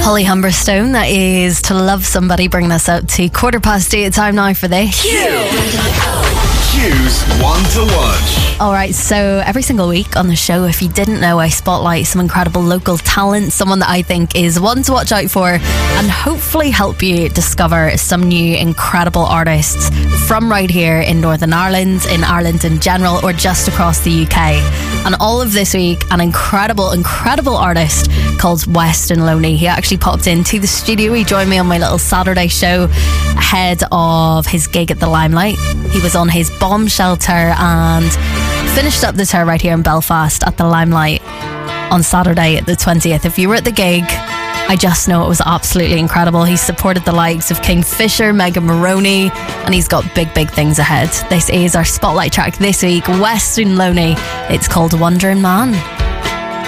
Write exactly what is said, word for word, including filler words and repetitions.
Holly Humberstone, that is To Love Somebody, bringing us out to quarter past eight. Time now for this. Q's One to Watch. Alright, so every single week on the show, if you didn't know, I spotlight some incredible local talent, someone that I think is one to watch out for, and hopefully help you discover some new incredible artists from right here in Northern Ireland, in Ireland in general, or just across the U K. And all of this week, an incredible, incredible artist called Weston Loney. He actually popped into the studio. He joined me on my little Saturday show ahead of his gig at the Limelight. He was on his Bombshell tour and finished up the tour right here in Belfast at the Limelight on Saturday the twentieth. If you were at the gig, I just know it was absolutely incredible. He supported the likes of Kingfisher, Megan Maroney, and he's got big, big things ahead. This is our spotlight track this week, Weston Loney. It's called Wandering Man.